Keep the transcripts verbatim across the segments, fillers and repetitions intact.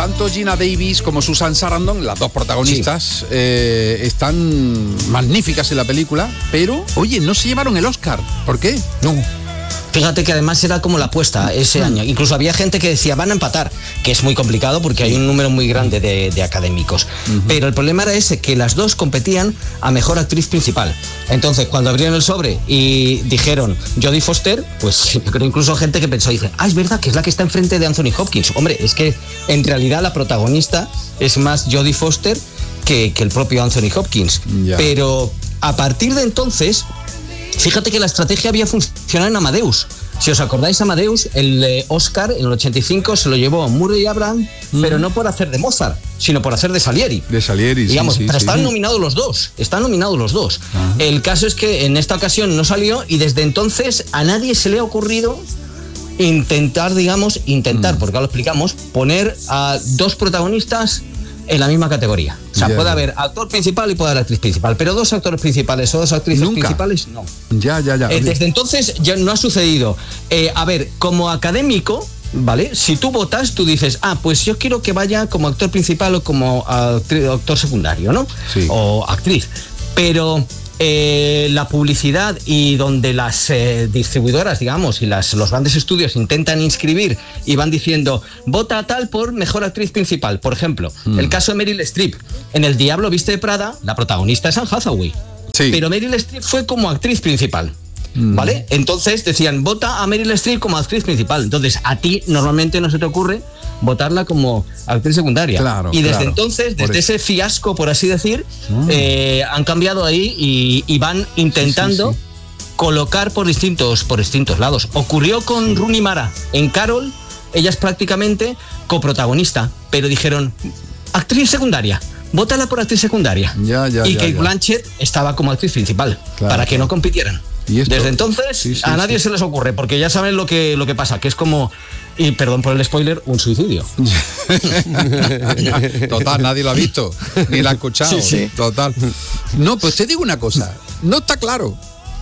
tanto Geena Davis como Susan Sarandon, las dos protagonistas, sí. eh, están magníficas en la película, pero, oye, no se llevaron el Oscar. ¿Por qué? No. Fíjate que además era como la apuesta ese año. Incluso había gente que decía, van a empatar, que es muy complicado porque hay un número muy grande de, de académicos. Uh-huh. Pero el problema era ese, que las dos competían a mejor actriz principal. Entonces, cuando abrieron el sobre y dijeron Jodie Foster, pues yo creo incluso gente que pensó, dice, ah, es verdad que es la que está enfrente de Anthony Hopkins. Hombre, es que en realidad la protagonista es más Jodie Foster que, que el propio Anthony Hopkins. Yeah. Pero a partir de entonces... Fíjate que la estrategia había funcionado en Amadeus. Si os acordáis, Amadeus, el eh, Oscar en el ochenta y cinco se lo llevó Murray Abraham, mm. pero no por hacer de Mozart, sino por hacer de Salieri. De Salieri, digamos, sí, sí, pero sí. están nominados los dos, están nominados los dos. Ajá. El caso es que en esta ocasión no salió y desde entonces a nadie se le ha ocurrido intentar, digamos, intentar, mm. porque ahora lo explicamos, poner a dos protagonistas en la misma categoría. O sea, yeah. puede haber actor principal y puede haber actriz principal, pero dos actores principales o dos actrices ¿Nunca? principales, no. Ya, ya, ya. Eh, desde entonces ya no ha sucedido. Eh, a ver, como académico, ¿vale? Si tú votas, tú dices, ah, pues yo quiero que vaya como actor principal o como actriz, actor secundario, ¿no? Sí. O actriz. Pero... Eh, la publicidad y donde las eh, distribuidoras, digamos, y las, los grandes estudios intentan inscribir y van diciendo, vota a tal por mejor actriz principal. Por ejemplo, mm. el caso de Meryl Streep. En El Diablo Viste de Prada, la protagonista es Anne Hathaway. Sí. Pero Meryl Streep fue como actriz principal. Mm. ¿Vale? Entonces decían, vota a Meryl Streep como actriz principal. Entonces, a ti normalmente no se te ocurre votarla como actriz secundaria. Claro, y desde claro. entonces, desde ese fiasco, por así decir, mm. eh, han cambiado ahí y, y van intentando sí, sí, sí. colocar por distintos, por distintos lados. Ocurrió con sí. Rooney Mara en Carol, ella es prácticamente coprotagonista, pero dijeron, actriz secundaria. Vótala por actriz secundaria. Ya, ya, y ya, Kate ya. Blanchett estaba como actriz principal, claro, para que claro. no compitieran. ¿Y esto? Desde entonces sí, sí, a nadie sí. se les ocurre, porque ya saben lo que, lo que pasa, que es como, y perdón por el spoiler, un suicidio. Total, nadie lo ha visto, ni lo ha escuchado. Sí, sí. Total. No, pues te digo una cosa, no está claro.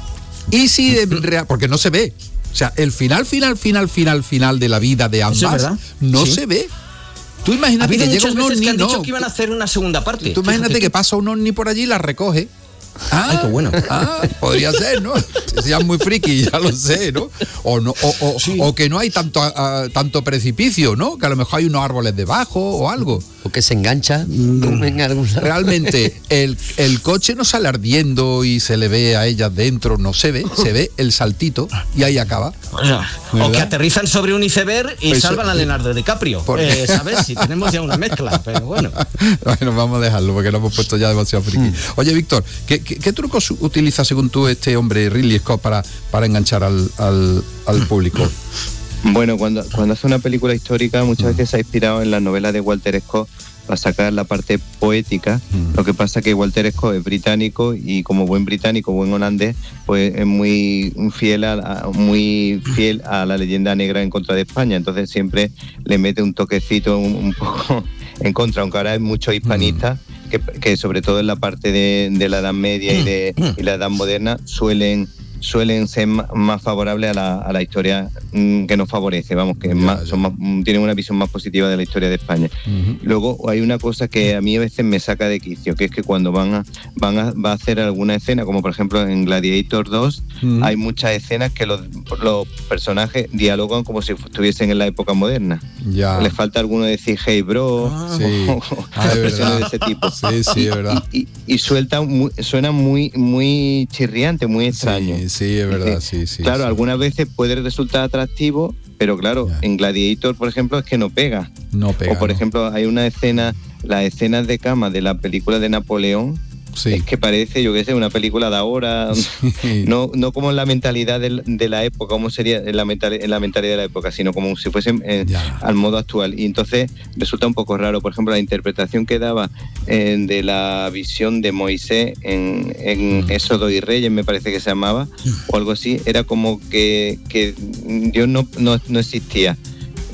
Y si de real, porque no se ve. O sea, el final, final, final, final, final de la vida de ambas no sí. se ve. Tú imagínate que llega un ovni, que han no, dicho que iban a hacer una segunda parte. Tú imagínate que pasa un ovni por allí y la recoge. Ah, Ay, qué bueno. Ah, podría ser, ¿no? Sean muy friki, ya lo sé, ¿no? O no, o, o, sí. o que no hay tanto, a, tanto precipicio, ¿no? Que a lo mejor hay unos árboles debajo o algo. O que se engancha mm. en algún lado. Realmente, el, el coche no sale ardiendo y se le ve a ellas dentro, no se ve, se ve el saltito y ahí acaba. O, sea, o que aterrizan sobre un iceberg y Eso, salvan a Leonardo DiCaprio. Por... Eh, ¿Sabes? Si tenemos ya una mezcla, pero bueno. Bueno, vamos a dejarlo porque lo hemos puesto ya demasiado friki. Mm. Oye, Víctor, ¿qué, qué, ¿qué trucos utiliza según tú este hombre, Ridley Scott, para, para enganchar al, al, al público? Bueno, cuando, cuando hace una película histórica muchas veces se ha inspirado en las novelas de Walter Scott para sacar la parte poética. Mm. Lo que pasa es que Walter Scott es británico y como buen británico, buen holandés, pues es muy fiel a, muy fiel a la leyenda negra en contra de España. Entonces siempre le mete un toquecito un, un poco en contra, aunque ahora hay muchos hispanistas mm. que, que sobre todo en la parte de, de la Edad Media y de y la Edad Moderna suelen suelen ser más favorables a la, a la historia mmm, que nos favorece, vamos, que ya, más, son más, tienen una visión más positiva de la historia de España. Uh-huh. Luego hay una cosa que a mí a veces me saca de quicio, que es que cuando van a, van a, va a hacer alguna escena, como por ejemplo en Gladiator dos, uh-huh. hay muchas escenas que los, los personajes dialogan como si estuviesen en la época moderna. Ya. Les falta alguno decir hey bro, ah, sí. o, ah, o expresiones de ese tipo. Sí, sí, es verdad. Y, y, y suelta muy, suena muy, muy chirriante, muy extraño. Sí, sí, es verdad, sí, sí. Claro, sí. algunas veces puede resultar atractivo, pero claro, ya. en Gladiator, por ejemplo, es que no pega. No pega. O por no. ejemplo, hay una escena, las escenas de cama de la película de Napoleón, sí. es que parece, yo qué sé, una película de ahora, sí. no, no como en la mentalidad de, de la época, como sería en la, mental, en la mentalidad de la época, sino como si fuese eh, al modo actual. Y entonces resulta un poco raro, por ejemplo, la interpretación que daba eh, de la visión de Moisés en, en mm. Éxodo y Reyes, me parece que se llamaba, mm. o algo así, era como que, que Dios no, no, no existía.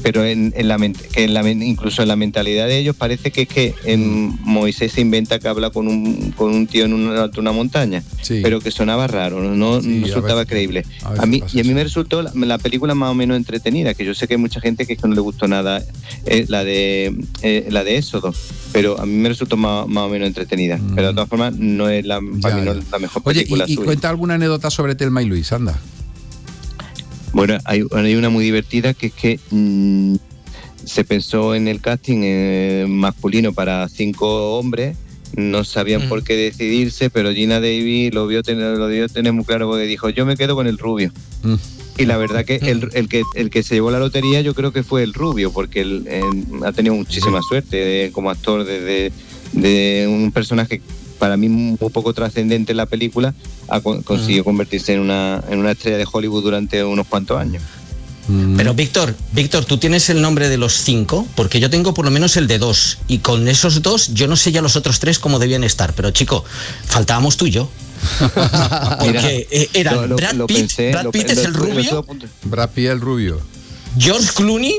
pero en, en la, que en la, incluso en la mentalidad de ellos parece que es que en Moisés se inventa que habla con un, con un tío en una, una montaña, sí. pero que sonaba raro, no, sí, no resultaba veces, creíble. A, a mí, y a mí me resultó la, la película más o menos entretenida, que yo sé que hay mucha gente que, es que no le gustó nada eh, la de eh, la de Éxodo, pero a mí me resultó más, más o menos entretenida. Mm. Pero de todas formas no es la, para ya, mí no es la mejor película. Oye, y, y cuenta alguna anécdota sobre Thelma y Luis, anda. Bueno, hay, hay una muy divertida que es que mmm, se pensó en el casting eh, masculino para cinco hombres, no sabían mm. por qué decidirse, pero Geena Davis lo vio tener, lo vio tener muy claro porque dijo, yo me quedo con el rubio. Mm. Y la verdad que el, el que el que se llevó la lotería yo creo que fue el rubio, porque él, él ha tenido muchísima suerte de, como actor de, de, de un personaje para mí muy poco trascendente en la película, ha consiguió convertirse en una, en una estrella de Hollywood durante unos cuantos años. Pero Víctor, Víctor, ¿tú tienes el nombre de los cinco? Porque yo tengo por lo menos el de dos, y con esos dos yo no sé ya los otros tres cómo debían estar, pero chico, faltábamos tú y yo. Porque eh, eran lo, lo, Brad Pitt, lo pensé, Brad Pitt lo, es el rubio, Brad Pitt el rubio, George Clooney,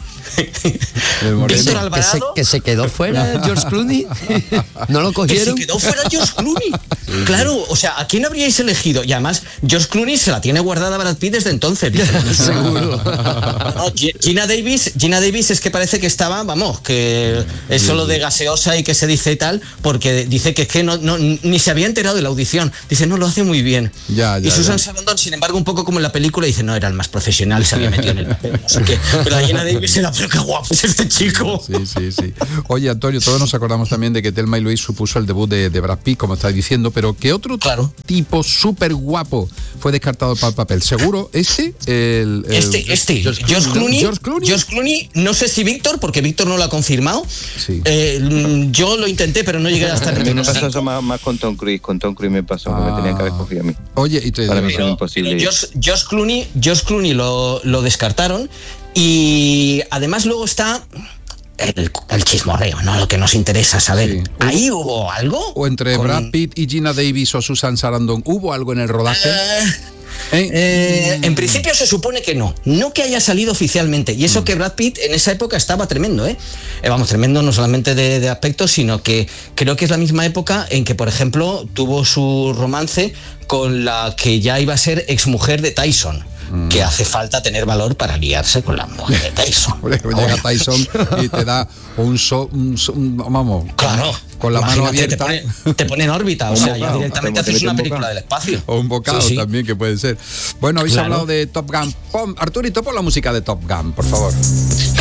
Víctor Alvarado, que se, que se quedó fuera George Clooney. ¿No lo cogieron? Que se quedó fuera George Clooney. Sí, claro, o sea, ¿a quién habríais elegido? Y además, George Clooney se la tiene guardada Brad Pitt desde entonces. Seguro. No, Geena Davis, Geena Davis es que parece que estaba, vamos, que es solo de gaseosa y que se dice y tal, porque dice que es que no, no, ni se había enterado de la audición. Dice, no, lo hace muy bien. Ya, ya, y Susan ya. Sarandon, sin embargo, un poco como en la película, dice, no, era el más profesional, se había metido en el papel, no sé qué. Pero la Geena Davis era, pero qué guapo es este chico. Sí, sí, sí. Oye, Antonio, todos nos acordamos también de que Thelma y Luis supuso el debut de, de Brad Pitt, como estáis diciendo, pero ¿qué otro claro. tipo súper guapo fue descartado para el papel? ¿Seguro este? El, el, este, este. George, George, Clooney, George Clooney. George Clooney, no sé si Víctor, porque Víctor no lo ha confirmado. Sí. Eh, yo lo intenté, pero no llegué hasta el A mí me pasó eso más, más con Tom Cruise. Con Tom Cruise me pasó, ah. me tenía que haber cogido a mí. Oye, y te para mí fue imposible. George, George Clooney, George Clooney lo, lo descartaron. Y además luego está el, el chismorreo, ¿no? Lo que nos interesa saber. Sí. ¿Ahí hubo algo? ¿O entre con... Brad Pitt y Geena Davis o Susan Sarandon hubo algo en el rodaje? Uh... ¿Eh? Eh, en principio se supone que no, no que haya salido oficialmente, y eso mm. que Brad Pitt en esa época estaba tremendo, ¿eh? Eh, vamos, tremendo no solamente de, de aspecto, sino que creo que es la misma época en que, por ejemplo, tuvo su romance con la que ya iba a ser exmujer de Tyson. Que hace falta tener valor para liarse con la mujer de Tyson. Llega Tyson y te da un, so, un, so, un vamos, claro, con la mano abierta. Te pone, te pone en órbita, o sea, ya directamente haces una película del espacio. O un bocado sí, sí. también, que puede ser. Bueno, habéis claro. hablado de Top Gun. Pon, Arturito, pon la música de Top Gun, por favor.